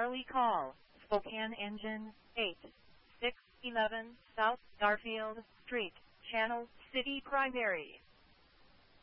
Charlie call, Spokane engine, 8611 South Garfield Street, Channel City Primary.